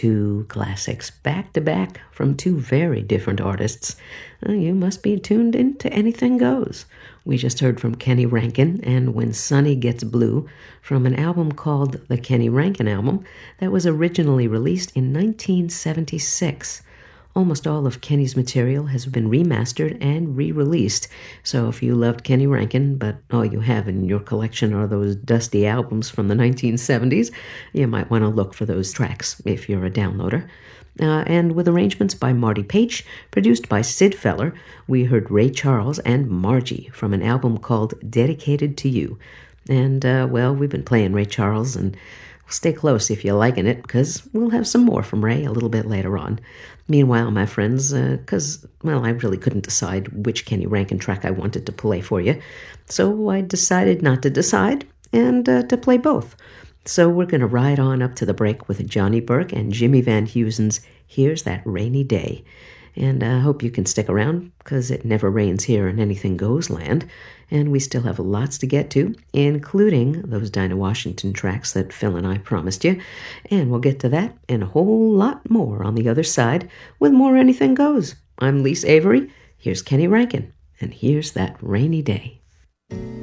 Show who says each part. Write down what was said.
Speaker 1: two classics back to back from two very different artists. You must be tuned into Anything Goes. We just heard from Kenny Rankin and When Sunny Gets Blue from an album called The Kenny Rankin Album that was originally released in 1976. Almost all of Kenny's material has been remastered and re-released, so if you loved Kenny Rankin, but all you have in your collection are those dusty albums from the 1970s, you might want to look for those tracks if you're a downloader. And with arrangements by Marty Paich, produced by Sid Feller, we heard Ray Charles and Margie from an album called Dedicated to You. And, we've been playing Ray Charles, and stay close if you're liking it, because we'll have some more from Ray a little bit later on. Meanwhile, my friends, because I really couldn't decide which Kenny Rankin track I wanted to play for you, so I decided not to decide and to play both. So we're going to ride on up to the break with Johnny Burke and Jimmy Van Heusen's Here's That Rainy Day. And I hope you can stick around, because it never rains here in Anything Goes land, and we still have lots to get to, including those Dinah Washington tracks that Phil and I promised you, and we'll get to that and a whole lot more on the other side with more Anything Goes. I'm Lise Avery, here's Kenny Rankin, and here's that rainy day.